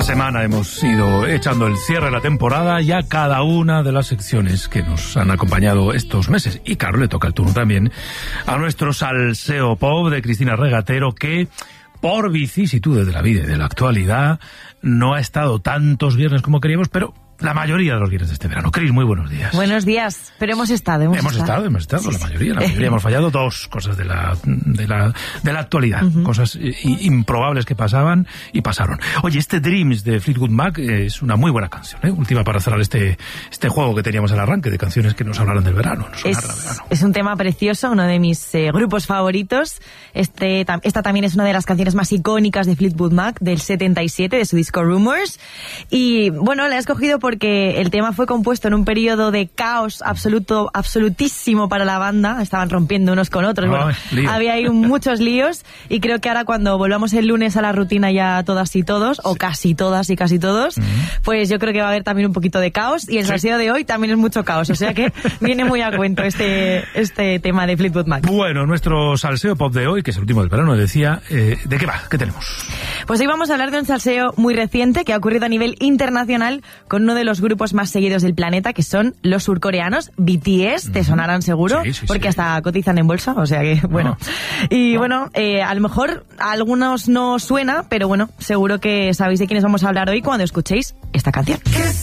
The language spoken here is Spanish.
semana hemos ido echando el cierre de la temporada y a cada una de las secciones que nos han acompañado estos meses. Y claro, le toca el turno también a nuestro salseo pop de Cristina Regatero, que por vicisitudes de la vida y de la actualidad no ha estado tantos viernes como queríamos, pero la mayoría de los viernes de este verano. Cris, muy buenos días. Buenos días, pero hemos estado, sí. La mayoría hemos fallado dos cosas de la actualidad, cosas improbables que pasaban y pasaron. Oye, este Dreams de Fleetwood Mac es una muy buena canción, última para cerrar este juego que teníamos al arranque de canciones que nos hablaran del verano. Es un tema precioso, uno de mis grupos favoritos. Esta también es una de las canciones más icónicas de Fleetwood Mac del 77, de su disco Rumours. Y bueno, la he escogido porque el tema fue compuesto en un periodo de caos absolutísimo para la banda. Estaban rompiendo unos con otros. Había ahí muchos líos, y creo que ahora cuando volvamos el lunes a la rutina ya todas y todos, o casi todas y casi todos, pues yo creo que va a haber también un poquito de caos, y el salseo de hoy también es mucho caos, o sea que viene muy a cuento este tema de Fleetwood Mac. Bueno, nuestro salseo pop de hoy, que es el último del verano, decía, ¿de qué va? ¿Qué tenemos? Pues hoy vamos a hablar de un salseo muy reciente que ha ocurrido a nivel internacional con uno de los grupos más seguidos del planeta, que son los surcoreanos BTS. Te sonarán seguro, porque hasta cotizan en bolsa, o sea que, bueno. Y bueno, a lo mejor a algunos no suena, pero bueno, seguro que sabéis de quiénes vamos a hablar hoy cuando escuchéis esta canción.